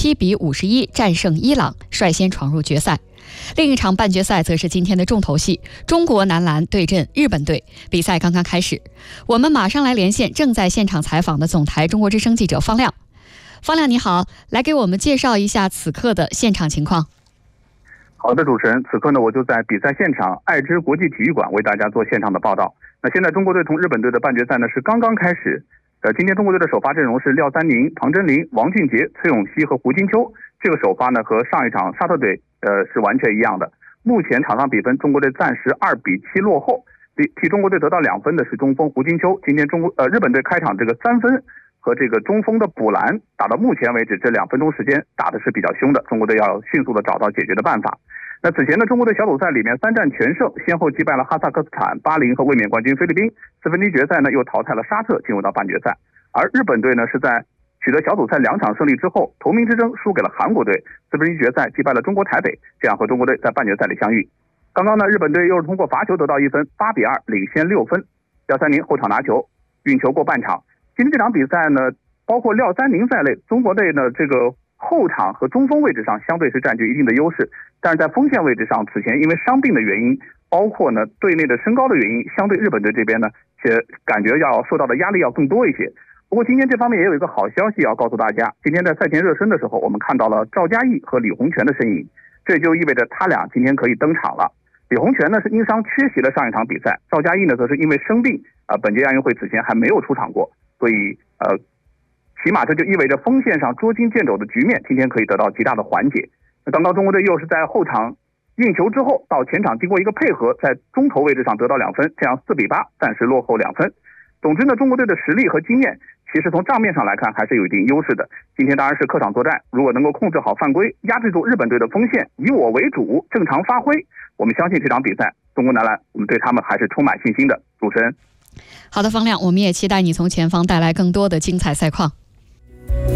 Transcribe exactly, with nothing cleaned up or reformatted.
七比五十一战胜伊朗，率先闯入决赛。另一场半决赛则是今天的重头戏，中国男篮对阵日本队。比赛刚刚开始，我们马上来连线正在现场采访的总台中国之声记者方亮。方亮你好，来给我们介绍一下此刻的现场情况。 好的，主持人，此刻呢，我就在比赛现场爱知国际体育馆为大家做现场的报道。那现在中国队同日本队的半决赛呢是刚刚开始。呃，今天中国队的首发阵容是廖三宁、庞真林、王俊杰、崔永熙和胡金秋。这个首发呢和上一场沙特队呃是完全一样的。目前场上比分，中国队暂时二比七落后。替替中国队得到两分的是中锋胡金秋。今天中国呃日本队开场这个三分和这个中锋的补篮打到目前为止这两分钟时间打的是比较凶的，中国队要迅速的找到解决的办法。那此前呢，中国队小组赛里面三战全胜，先后击败了哈萨克斯坦、巴林和卫冕冠军菲律宾。四分之一决赛呢又淘汰了沙特，进入到半决赛。而日本队呢是在取得小组赛两场胜利之后，头名之争输给了韩国队，四分之一决赛击败了中国台北，这样和中国队在半决赛里相遇。刚刚呢，日本队又是通过罚球得到一分，八比二领先六分。廖三宁后场拿球，运球过半场。今天这场比赛呢，包括廖三宁在内，中国队呢这个后场和中锋位置上相对是占据一定的优势，但是在锋线位置上，此前因为伤病的原因，包括呢队内的身高的原因，相对日本队这边呢，且感觉要受到的压力要更多一些。不过今天这方面也有一个好消息要告诉大家，今天在赛前热身的时候，我们看到了赵嘉译和李洪权的身影，这就意味着他俩今天可以登场了。李洪权呢是因伤缺席了上一场比赛，赵嘉译呢则是因为生病，啊、呃，本届亚运会此前还没有出场过，所以呃。起码这就意味着锋线上捉襟见肘的局面今天可以得到极大的缓解。那刚刚中国队又是在后场运球之后到前场经过一个配合，在中投位置上得到两分，这样四比八暂时落后两分。总之呢，中国队的实力和经验其实从账面上来看还是有一定优势的。今天当然是客场作战，如果能够控制好犯规，压制住日本队的锋线，以我为主，正常发挥，我们相信这场比赛中国男篮我们对他们还是充满信心的。主持人， 好的，方亮，我们也期待你从前方带来更多的精彩赛况。